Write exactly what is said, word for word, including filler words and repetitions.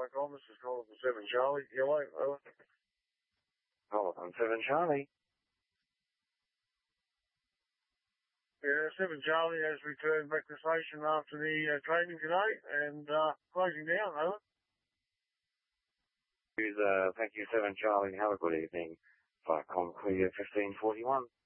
com. This is calling from seven Charlie. Hello, over. Call from seven Charlie. Yeah, seven Charlie has returned back to station after the uh, training today and uh, closing down, over. Uh, thank you, seven Charlie. Have a good evening. Flight Com Clear fifteen forty-one.